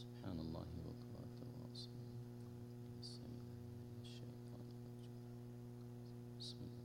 سبحان الله بكرة وأصيلا. السميع الشيطان الرجيم. بسم الله.